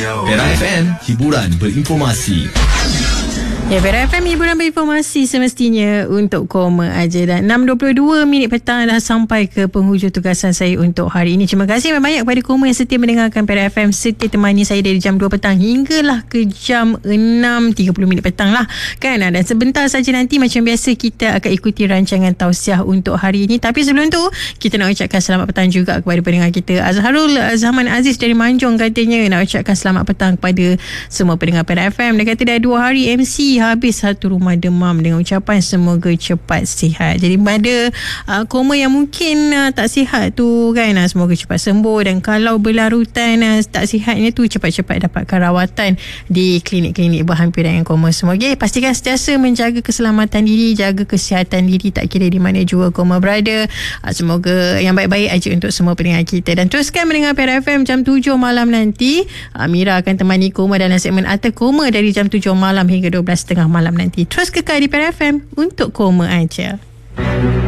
Pera FM, hiburan berinformasi. Ya, Pera FM, hiburan berinformasi semestinya untuk koma aja. Dan 6.22 minit petang dah sampai ke penghujung tugasan saya untuk hari ini. Terima kasih banyak kepada koma yang setia mendengarkan Pera FM, setia temani saya dari jam 2 petang hinggalah ke jam 6.30 minit petang lah kan. Dan sebentar saja nanti macam biasa kita akan ikuti rancangan tausiah untuk hari ini. Tapi sebelum tu kita nak ucapkan selamat petang juga kepada pendengar kita. Azharul Zaman Aziz dari Manjung katanya nak ucapkan selamat petang kepada semua pendengar Pera FM. Dia kata dah 2 hari MC habis satu rumah demam, dengan ucapan semoga cepat sihat. Jadi pada koma yang mungkin tak sihat tu kan, semoga cepat sembuh, dan kalau berlarutan tak sihatnya tu cepat-cepat dapatkan rawatan di klinik-klinik berhampiran dengan koma semua. Okay, pastikan sentiasa menjaga keselamatan diri, jaga kesihatan diri tak kira di mana jua koma berada. Semoga yang baik-baik aja untuk semua pendengar kita, dan teruskan mendengar Pera FM jam 7 malam nanti. Mira akan temani koma dalam segmen Atas Koma dari jam 7 malam hingga 12.30 malam nanti. Terus kekal di Pera FM untuk koma aja.